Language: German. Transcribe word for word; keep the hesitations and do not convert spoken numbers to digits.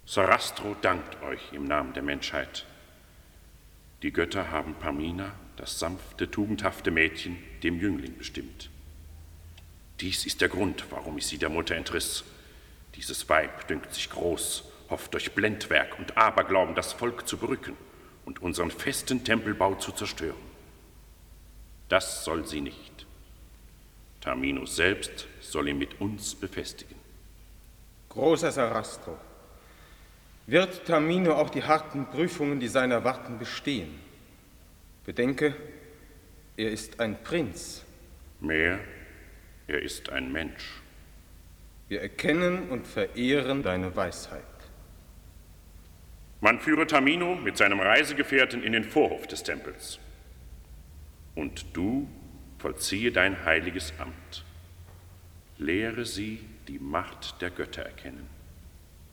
Sarastro dankt euch im Namen der Menschheit. Die Götter haben Pamina, das sanfte, tugendhafte Mädchen, dem Jüngling bestimmt. Dies ist der Grund, warum ich sie der Mutter entriss. Dieses Weib dünkt sich groß, hofft durch Blendwerk und Aberglauben das Volk zu berücken und unseren festen Tempelbau zu zerstören. Das soll sie nicht. Tamino selbst soll ihn mit uns befestigen. Großer Sarastro, wird Tamino auch die harten Prüfungen, die seiner erwarten, bestehen? Bedenke, er ist ein Prinz. Mehr, er ist ein Mensch. Wir erkennen und verehren deine Weisheit. Man führe Tamino mit seinem Reisegefährten in den Vorhof des Tempels. Und du vollziehe dein heiliges Amt. Lehre sie die Macht der Götter erkennen.